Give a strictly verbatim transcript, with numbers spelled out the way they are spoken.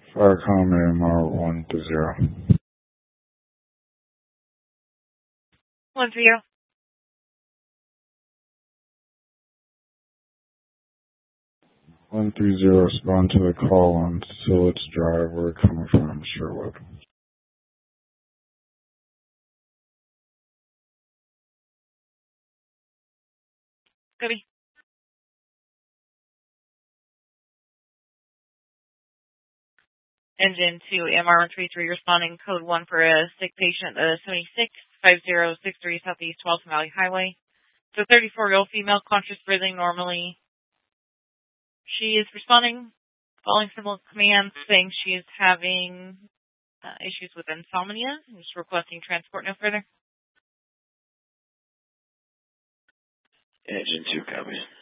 Firecom A M R one to zero. One for you. One three zero, respond to the call on Sillits Drive. We're coming from Sherwood. Copy. Engine to M R one three three, responding code one for a sick patient, uh, seventy-six five zero six three Southeast twelfth Valley Highway. So thirty-four-year-old female, conscious, breathing normally. She is responding, following simple commands, saying she is having uh, issues with insomnia. Just requesting transport no further. Engine two, copy.